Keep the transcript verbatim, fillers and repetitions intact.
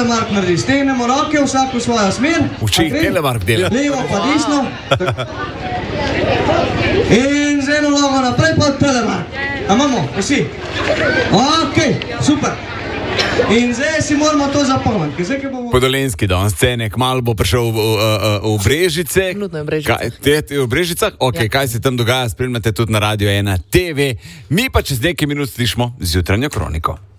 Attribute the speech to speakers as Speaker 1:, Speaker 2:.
Speaker 1: telemark naredi. Stegnemo roke, vsak v svojo smer.
Speaker 2: Uči, telemark dela.
Speaker 1: Levo pa desno. In z eno nogo naprej pa telemark. A imamo, vsi? Ok, super. In zdaj si moramo to zapomniti. Bomo...
Speaker 2: Podolenski don scene, kmalu bo prišel v, v, v Brežice.
Speaker 3: Nudno je v Brežicah.
Speaker 2: Kaj, te, te v Brežicah? Ok, ja. Kaj se tam dogaja, spremljate tudi na Radio ena T V. Mi pa čez nekaj minut slišimo z jutranjo kroniko.